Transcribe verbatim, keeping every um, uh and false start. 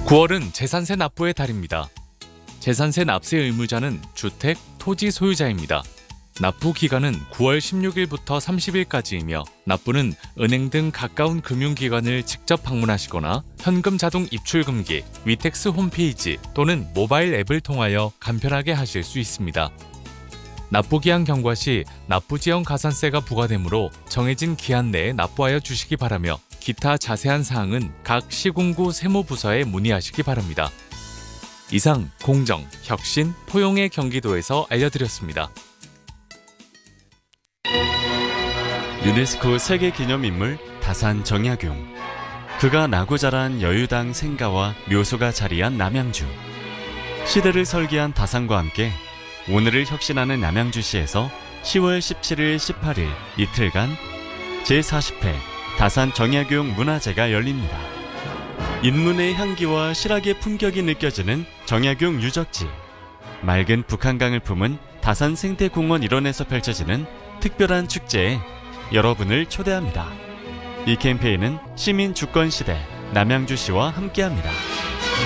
구월은 재산세 납부의 달입니다. 재산세 납세 의무자는 주택, 토지 소유자입니다. 납부 기간은 구월 십육일부터 삼십일까지이며 납부는 은행 등 가까운 금융기관을 직접 방문하시거나 현금 자동 입출 금기, 위텍스 홈페이지 또는 모바일 앱을 통하여 간편하게 하실 수 있습니다. 납부기한 경과 시 납부지연 가산세가 부과되므로 정해진 기한 내에 납부하여 주시기 바라며 기타 자세한 사항은 각 시군구 세무부서에 문의하시기 바랍니다. 이상 공정, 혁신, 포용의 경기도에서 알려드렸습니다. 유네스코 세계기념인물 다산 정약용. 그가 나고 자란 여유당 생가와 묘소가 자리한 남양주. 시대를 설계한 다산과 함께 오늘을 혁신하는 남양주시에서 시월 십칠일, 십팔일 이틀간 제사십 회 다산 정약용 문화제가 열립니다. 인문의 향기와 실학의 품격이 느껴지는 정약용 유적지, 맑은 북한강을 품은 다산 생태공원 일원에서 펼쳐지는 특별한 축제에 여러분을 초대합니다. 이 캠페인은 시민주권시대 남양주시와 함께합니다.